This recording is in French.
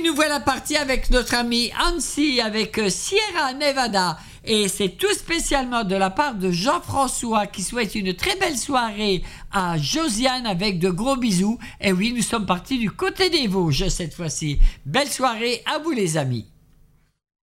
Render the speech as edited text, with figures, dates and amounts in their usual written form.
nous voilà partis avec notre ami Annecy, avec Sierra Nevada. Et c'est tout spécialement de la part de Jean-François qui souhaite une très belle soirée à Josiane avec de gros bisous. Et oui, nous sommes partis du côté des Vosges cette fois-ci. Belle soirée à vous les amis.